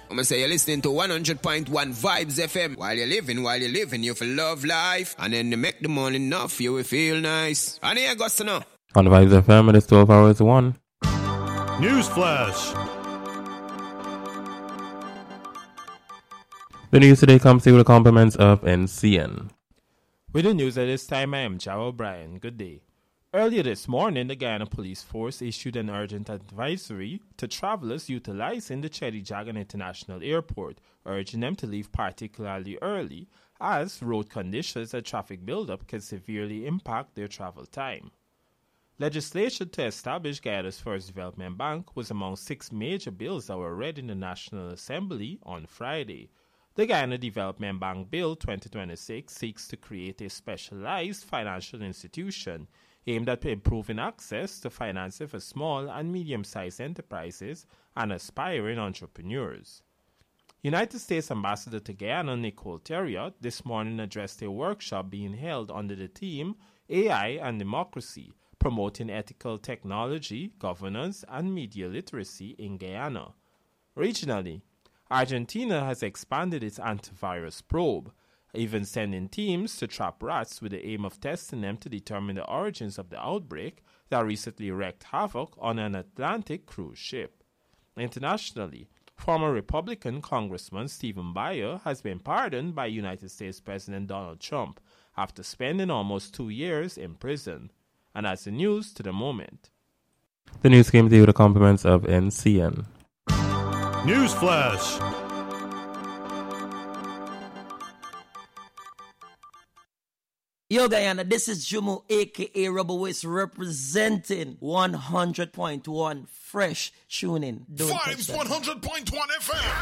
I'ma say you're listening to 100.1 Vibes FM. While you're living, you feel love life. And then you make the money enough, you will feel nice. And here goes to know. On Vibes FM, it is 12 hours to 1. Newsflash. The news today comes to you with the compliments of NCN. With the news at this time, I am Joe O'Brien. Good day. Earlier this morning, the Guyana Police Force issued an urgent advisory to travelers utilizing the Cheddi Jagan International Airport, urging them to leave particularly early, as road conditions and traffic buildup can severely impact their travel time. Legislation to establish Guyana's first development bank was among 6 major bills that were read in the National Assembly on Friday. The Guyana Development Bank Bill 2026 seeks to create a specialized financial institution aimed at improving access to financing for small and medium-sized enterprises and aspiring entrepreneurs. United States Ambassador to Guyana Nicole Theriot this morning addressed a workshop being held under the theme AI and Democracy, promoting ethical technology, governance, and media literacy in Guyana. Regionally, Argentina has expanded its antivirus probe, even sending teams to trap rats with the aim of testing them to determine the origins of the outbreak that recently wreaked havoc on an Atlantic cruise ship. Internationally, former Republican Congressman Stephen Breyer has been pardoned by United States President Donald Trump after spending almost 2 years in prison. And that's the news to the moment. The news came to you with the compliments of NCN. Newsflash. Yo, Guyana, this is Jumo, a.k.a. Rubber Waist, representing 100.1 Fresh Tuning. Vibes 100.1 FM.